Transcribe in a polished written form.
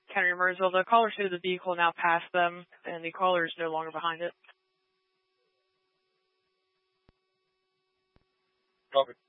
County Murrayville. The caller said the vehicle now passed them, and the caller is no longer behind it. Copy.